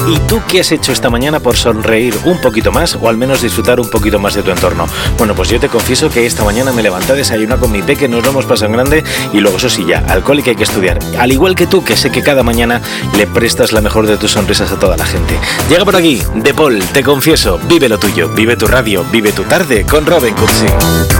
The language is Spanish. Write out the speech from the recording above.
¿Y tú qué has hecho esta mañana por sonreír un poquito más o al menos disfrutar un poquito más de tu entorno? Bueno, pues yo te confieso que esta mañana me levanté a desayunar con mi peque, nos lo hemos pasado en grande y luego eso sí ya, al cole que hay que estudiar. Al igual que tú, que sé que cada mañana le prestas la mejor de tus sonrisas a toda la gente. Llega por aquí, De Paul, te confieso, vive lo tuyo, vive tu radio, vive tu tarde con Robin Cooksey.